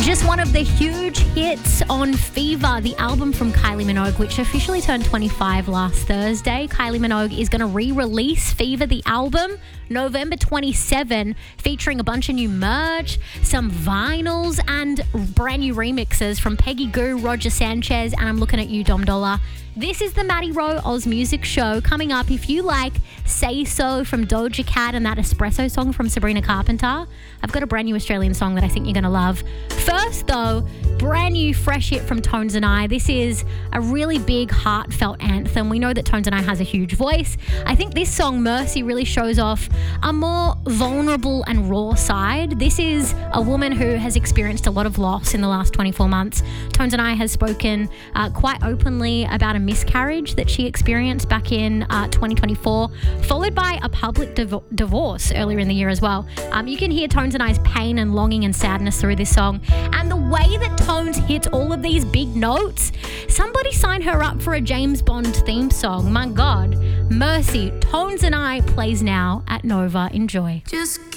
Just one of the huge hits on Fever, the album from Kylie Minogue, which officially turned 25 last Thursday. Kylie Minogue is going to re-release Fever, the album, November 27, featuring a bunch of new merch, some vinyls, and brand new remixes from Peggy Gou, Roger Sanchez, and I'm Looking at You, Dom Dollar. This is the Maddie Rowe Oz Music Show. Coming up, if you like Say So from Doja Cat and that Espresso song from Sabrina Carpenter, I've got a brand new Australian song that I think you're going to love. First, though, brand new fresh hit from Tones and I. This is a really big, heartfelt anthem. We know that Tones and I has a huge voice. I think this song, Mercy, really shows off a more vulnerable and raw side. This is a woman who has experienced a lot of loss in the last 24 months. Tones and I has spoken quite openly about a miscarriage that she experienced back in 2024, followed by a public divorce earlier in the year as well. You can hear Tones and I's pain and longing and sadness through this song. And the way that Tones hits all of these big notes, somebody sign her up for a James Bond theme song. My God. Mercy, Tones and I plays now at Nova. Enjoy. Just